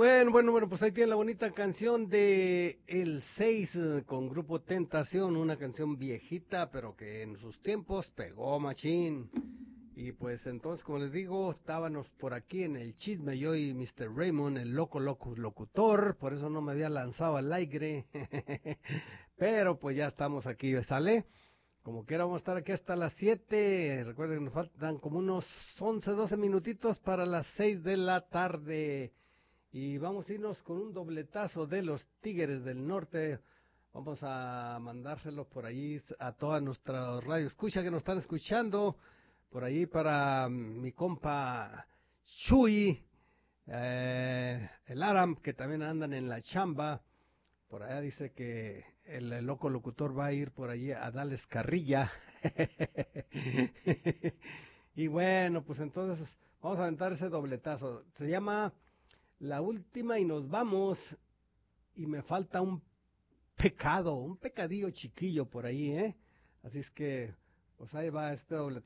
Bueno, pues ahí tiene la bonita canción de El 6 con Grupo Tentación, una canción viejita, pero que en sus tiempos pegó machín. Y pues entonces, como les digo, estábamos por aquí en el chisme, yo y Mr. Raymond, el locutor, por eso no me había lanzado al aire. Pero pues ya estamos aquí, ¿sale? Como quiera vamos a estar aquí hasta las 7. Recuerden que nos faltan como unos 11, 12 minutitos para las 6 de la tarde. Y vamos a irnos con un dobletazo de los Tigres del Norte. Vamos a mandárselos por allí a toda nuestra radio escucha que nos están escuchando. Por allí para mi compa Chuy, el Aram, que también andan en la chamba. Por allá dice que el loco locutor va a ir por allí a darles carrilla. Y bueno, pues entonces vamos a aventar ese dobletazo. Se llama La Última y nos vamos. Y me falta un pecadillo chiquillo por ahí, ¿eh? Así es que, pues ahí va este dobletazo.